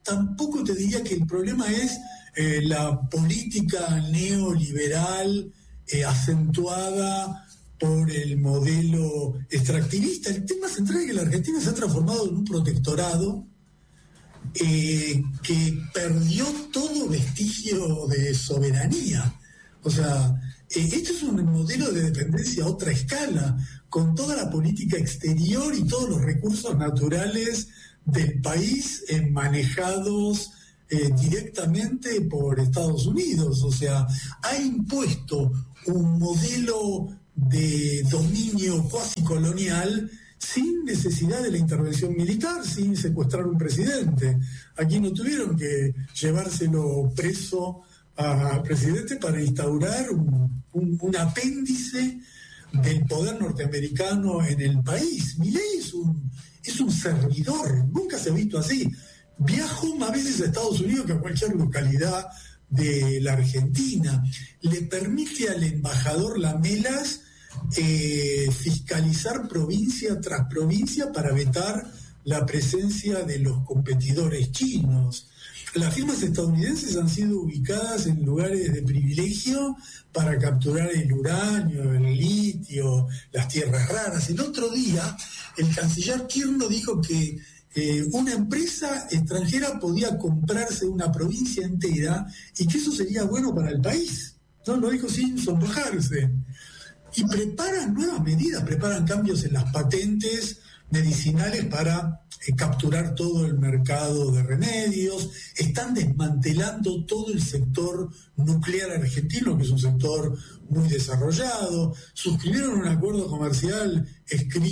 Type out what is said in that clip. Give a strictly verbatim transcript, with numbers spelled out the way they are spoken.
tampoco te diría que el problema es eh, la política neoliberal eh, acentuada por el modelo extractivista. El tema central es que la Argentina se ha transformado en un protectorado eh, que perdió todo vestigio de soberanía. O sea, eh, esto es un modelo de dependencia a otra escala, con toda la política exterior y todos los recursos naturales del país eh, manejados eh, directamente por Estados Unidos. O sea, ha impuesto un modelo de dominio cuasi colonial sin necesidad de la intervención militar, sin secuestrar un presidente. Aquí no tuvieron que llevárselo preso al presidente para instaurar un, un, un apéndice del poder norteamericano en el país. Milei es un, es un servidor, nunca se ha visto así. Viajó más veces a Estados Unidos que a cualquier localidad de la Argentina. Le permite al embajador Lamelas eh, fiscalizar provincia tras provincia para vetar la presencia de los competidores chinos. Las firmas estadounidenses han sido ubicadas en lugares de privilegio para capturar el uranio, el litio, las tierras raras. El otro día, el canciller Kirchner dijo que eh, una empresa extranjera podía comprarse una provincia entera y que eso sería bueno para el país. No lo dijo sin sonrojarse. Y preparan nuevas medidas, preparan cambios en las patentes medicinales para eh, capturar todo el mercado de remedios, están desmantelando todo el sector nuclear argentino, que es un sector muy desarrollado, suscribieron un acuerdo comercial escrito